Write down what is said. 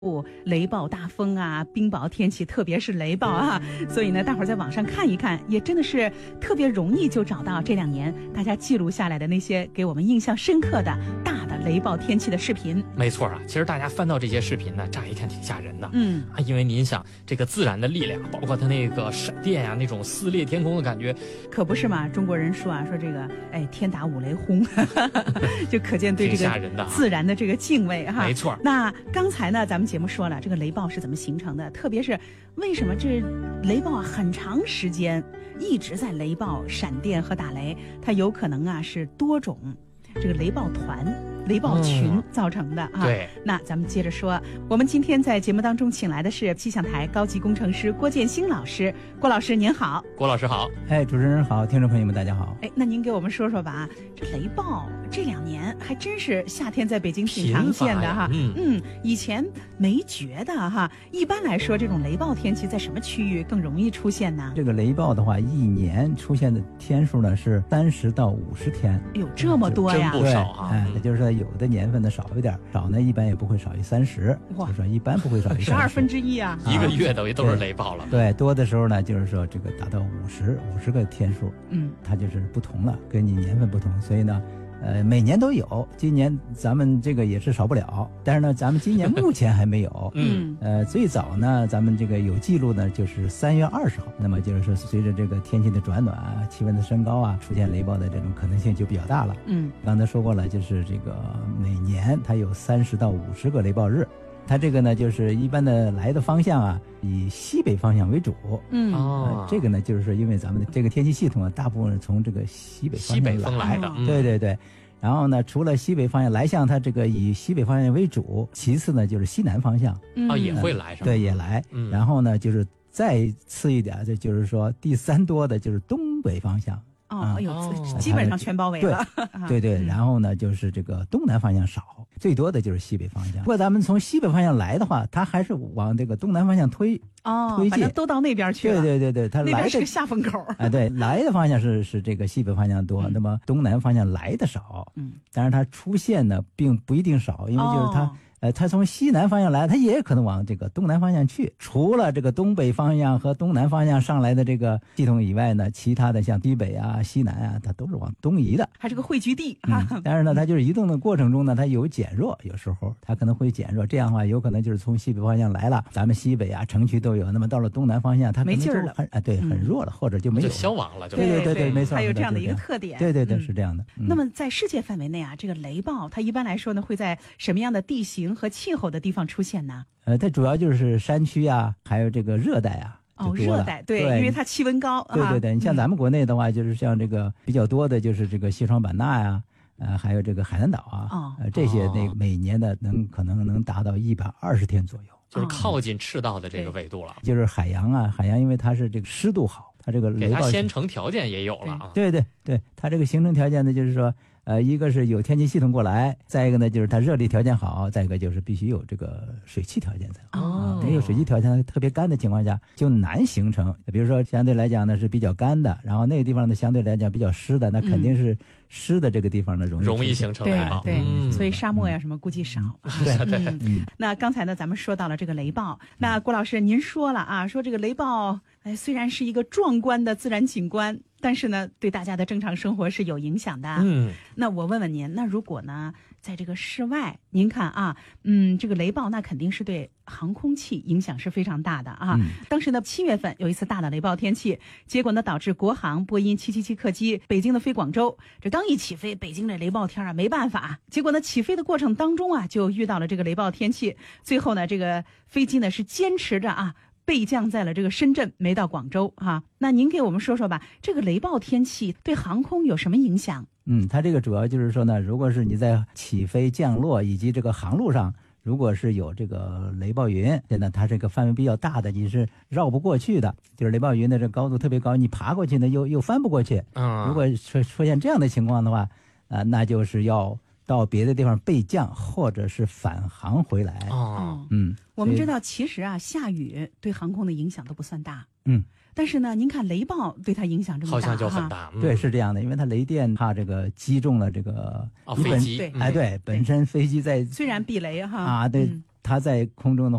雷暴大风啊，冰雹天气，特别是雷暴啊，所以呢，大伙儿在网上看一看，也真的是特别容易就找到这2年大家记录下来的那些给我们印象深刻的大的雷暴天气的视频。 没错啊，其实大家翻到这些视频呢，乍一看挺吓人的。因为您想这个自然的力量，包括它那个闪电呀，那种撕裂天空的感觉， 可不是嘛？中国人说这个天打五雷轰，就可见对这个自然的这个敬畏哈。 没错。 那刚才呢，咱们节目说了这个雷暴是怎么形成的，特别是为什么这雷暴很长时间一直在雷暴、闪电和打雷，它有可能啊是多种这个雷暴团、雷暴群造成的啊。 对， 那咱们接着说，我们今天在节目当中请来的是气象台高级工程师郭建新老师。郭老师您好。 郭老师好。 主持人好，听众朋友们大家好。 那您给我们说说吧，这雷暴这2年还真是夏天在北京挺常见的哈。以前没觉得哈。一般来说，这种雷暴天气在什么区域更容易出现呢？ 这个雷暴的话，一年出现的天数呢是30到50天。 有这么多呀？ 真不少啊。 那就是说有的年份呢少一点，少呢一般也不会少于30，就是说一般不会少于 12分之一啊。 一个月等于都是雷暴了。 对，多的时候呢，就是说这个达到50个天数。它就是不同了，根据年份不同，所以呢。每年都有，今年咱们这个也是少不了，但是呢，咱们今年目前还没有。最早呢，咱们这个有记录呢，就是3月20号。那么就是说，随着这个天气的转暖啊，气温的升高啊，出现雷暴的这种可能性就比较大了。刚才说过了，就是这个每年它有30到50个雷暴日。它这个呢，就是一般的来的方向啊，以西北方向为主。这个呢，就是说，因为咱们的这个天气系统啊，大部分是从这个西北风来的。 对。然后呢，除了西北方向来向，它这个以西北方向为主，其次呢就是西南方向。 也会来是吧？ 对，也来。然后呢，就是再次一点，这就是说第3多的就是东北方向。 基本上全包围了。 对。然后呢，就是这个东南方向少，最多的就是西北方向。如果咱们从西北方向来的话，它还是往这个东南方向推进， 反正都到那边去了。 对，它来的那边是个下风口。 对，来的方向是这个西北方向多，那么东南方向来的少。但是它出现呢，并不一定少，因为就是它从西南方向来，它也可能往这个东南方向去。除了这个东北方向和东南方向上来的这个系统以外呢，其他的像西北啊、西南啊，它都是往东移的， 还是个汇聚地。 但是呢，它就是移动的过程中呢，它有减弱，有时候它可能会减弱。这样的话，有可能就是从西北方向来了，咱们西北啊城区都有，那么到了东南方向，它没劲儿了， 很弱了，或者就没有就消亡了。 对，没错， 还有这样的一个特点。 对，是这样的。 那么在世界范围内啊，这个雷暴它一般来说呢，会在什么样的地形和气候的地方出现呢？ 它主要就是山区啊，还有这个热带啊。 热带对，因为它气温高。 对，你像咱们国内的话，就是像这个比较多的就是这个西双版纳呀，还有这个海南岛啊，这些每年的可能能达到120天左右， 就是靠近赤道的这个纬度了。 就是海洋因为它是这个湿度好，它这个给它先成条件也有了啊。 对，它这个形成条件呢，就是说。一个是有天气系统过来，再一个呢就是它热力条件好，再一个就是必须有这个水汽条件在。没有水汽条件特别干的情况下就难形成。比如说相对来讲呢是比较干的，然后那个地方呢相对来讲比较湿的，那肯定是湿的这个地方呢容易形成雷暴。 对，所以沙漠呀什么估计少。 对。 那刚才呢咱们说到了这个雷暴，那郭老师您说了啊，说这个雷暴虽然是一个壮观的自然景观，但是呢对大家的正常生活是有影响的。那我问问您，那如果呢在这个室外，您看啊，这个雷暴那肯定是对航空器影响是非常大的啊。当时呢7月份有一次大的雷暴天气，结果呢导致国航波音777客机北京的飞广州，这刚一起飞，北京这雷暴天啊没办法，结果呢起飞的过程当中啊就遇到了这个雷暴天气，最后呢这个飞机呢是坚持着备降在了这个深圳，没到广州啊。那您给我们说说吧，这个雷暴天气对航空有什么影响？ 它这个主要就是说呢，如果是你在起飞降落以及这个航路上，如果是有这个雷暴云，现在它这个范围比较大的，你是绕不过去的，就是雷暴云的这高度特别高，你爬过去呢又翻不过去。如果出现这样的情况的话，那就是要到别的地方备降，或者是返航回来。 我们知道其实下雨对航空的影响都不算大。但是呢您看雷暴对它影响这么大， 好像就很大。 对，是这样的，因为它雷电怕这个击中了这个飞机。 对，本身飞机在虽然避雷对， 它在空中的